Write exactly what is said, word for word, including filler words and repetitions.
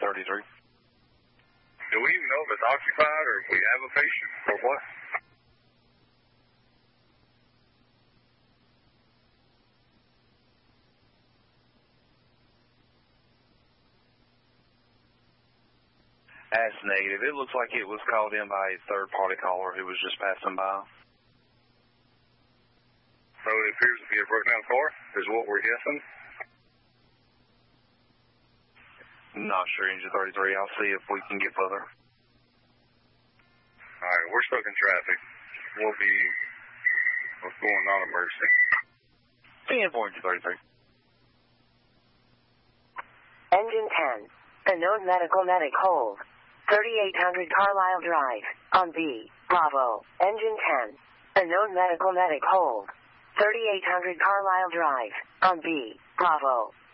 thirty-three. Do we even know if it's occupied or if we have a patient or what? That's negative. It looks like it was called in by a third-party caller who was just passing by. So it appears to be a broken down car, is what we're guessing. Not sure, Engine thirty-three. I'll see if we can get further. All right, we're stuck in traffic. We'll be what's going on emergency. ten four, Engine thirty-three. Engine ten. Unknown medical medic hold. thirty-eight hundred Carlisle Drive. On B. Bravo. Engine ten. Unknown medical medic hold. thirty-eight hundred Carlisle Drive. On B. Bravo.